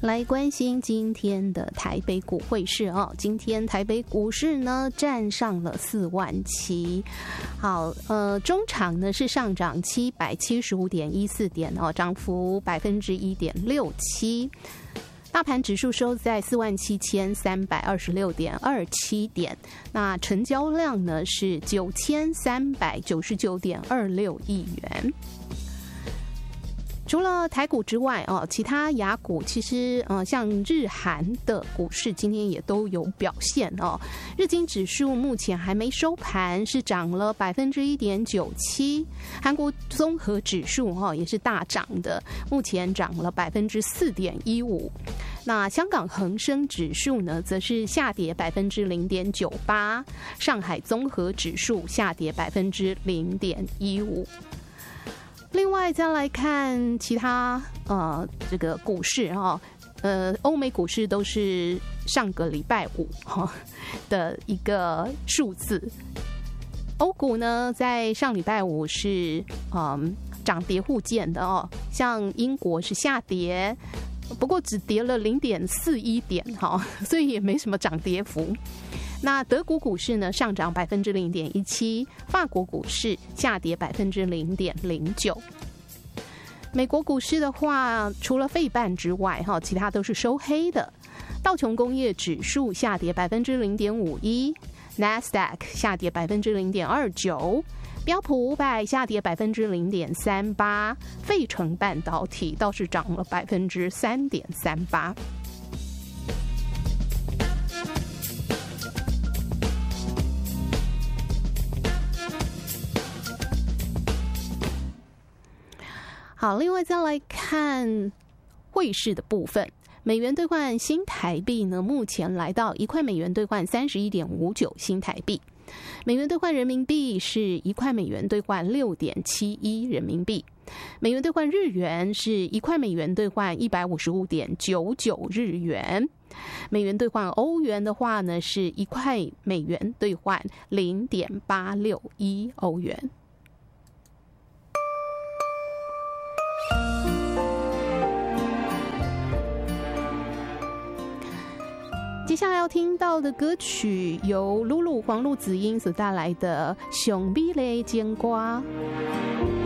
来关心今天的台北股汇市哦。今天台北股市呢站上了47000。好，中场呢是上涨775.14点哦，涨幅1.67%。大盘指数收在47326.27点，那成交量呢是9399.26亿元。除了台股之外其他亚股其实像日韩的股市今天也都有表现哦。日经指数目前还没收盘，是涨了1.97%。韩国综合指数也是大涨的，目前涨了4.15%。那香港恒生指数呢，则是下跌0.98%，上海综合指数下跌0.15%。另外再来看其他这个股市欧美股市都是上个礼拜五的一个数字。欧股呢在上礼拜五是涨跌互见的像英国是下跌，不过只跌了0.41点所以也没什么涨跌幅。那德国股市呢上涨0.17%，法国股市下跌0.09%。美国股市的话，除了费半之外其他都是收黑的。道琼工业指数下跌0.51%， NASDAQ 下跌0.29%，标普500下跌0.38%，费城半导体倒是涨了3.38%。好，另外再来看汇市的部分。美元兑换新台币呢，目前来到1块美元兑换31.59新台币。美元兑换人民币是1块美元兑换6.71人民币。美元兑换日元是1块美元兑换155.99日元。美元兑换欧元的话呢，是1块美元兑换0.861欧元。接下来要听到的歌曲由露露黄路子英所带来的《熊逼嘞煎瓜》。